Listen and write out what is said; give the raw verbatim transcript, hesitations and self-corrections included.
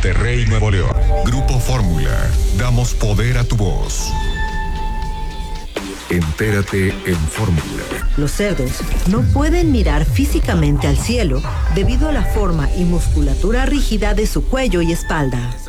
Monterrey, Nuevo León. Grupo Fórmula. Damos poder a tu voz. Entérate en Fórmula. Los cerdos no pueden mirar físicamente al cielo debido a la forma y musculatura rígida de su cuello y espalda.